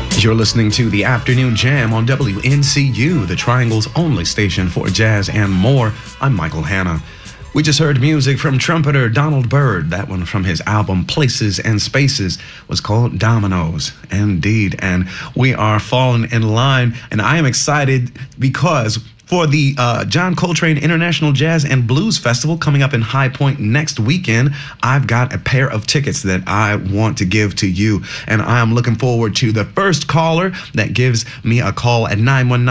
You're listening to the Afternoon Jam on WNCU, the Triangle's only station for jazz and more. I'm Michael Hanna. We just heard music from trumpeter Donald Byrd. That one from his album Places and Spaces was called Dominoes. Indeed. And we are falling in line. And I am excited because for the John Coltrane International Jazz and Blues Festival coming up in High Point next weekend, I've got a pair of tickets that I want to give to you. And I am looking forward to the first caller that gives me a call at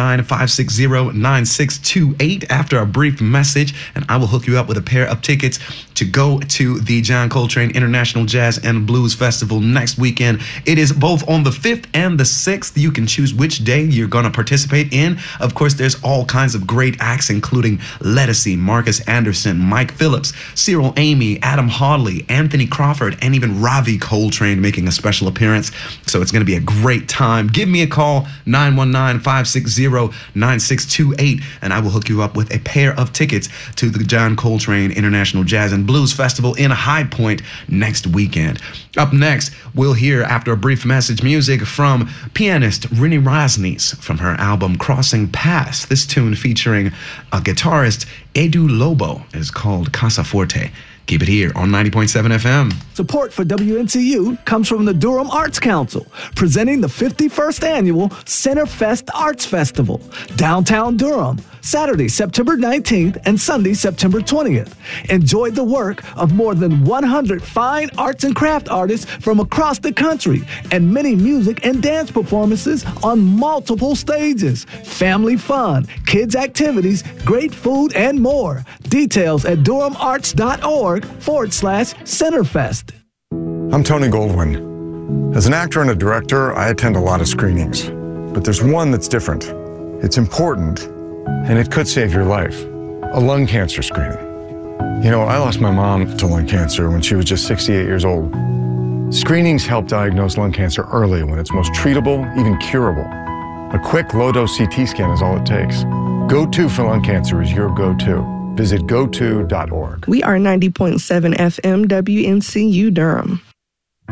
919-560-9628 after a brief message. And I will hook you up with a pair of tickets to go to the John Coltrane International Jazz and Blues Festival next weekend. It is both on the 5th and the 6th. You can choose which day you're going to participate in. Of course, there's all kinds of great acts, including Ledisi, Marcus Anderson, Mike Phillips, Cyril Amy, Adam Hawley, Anthony Crawford, and even Ravi Coltrane making a special appearance. So it's going to be a great time. Give me a call, 919-560-9628, and I will hook you up with a pair of tickets to the John Coltrane International Jazz and Blues Festival in High Point next weekend. Up next, we'll hear, after a brief message, music from pianist Renee Rosnes from her album Crossing Paths. This tune featuring a guitarist, Edu Lobo, is called Casa Forte. Keep it here on 90.7 FM. Support for WNCU comes from the Durham Arts Council, presenting the 51st Annual Centerfest Arts Festival, downtown Durham, Saturday, September 19th and Sunday, September 20th. Enjoy the work of more than 100 fine arts and craft artists from across the country and many music and dance performances on multiple stages. Family fun, kids activities, great food, and more. Details at durhamarts.org/Centerfest. I'm Tony Goldwyn. As an actor and a director, I attend a lot of screenings. But there's one that's different. It's important, and it could save your life. A lung cancer screening. You know, I lost my mom to lung cancer when she was just 68 years old. Screenings help diagnose lung cancer early when it's most treatable, even curable. A quick low-dose CT scan is all it takes. Go-To for lung cancer is your go-to. Visit goto.org. We are 90.7 FM WNCU Durham.